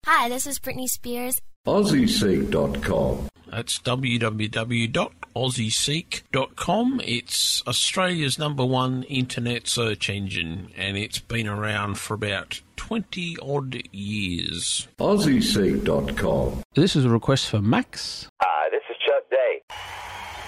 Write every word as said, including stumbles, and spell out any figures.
Hi, this is Britney Spears. Aussie Seek dot com. That's w w w dot aussie seek dot com. It's Australia's number one internet search engine, and it's been around for about twenty odd years. Aussie Seek dot com. This is a request for Max. Hi, this is Chuck Day.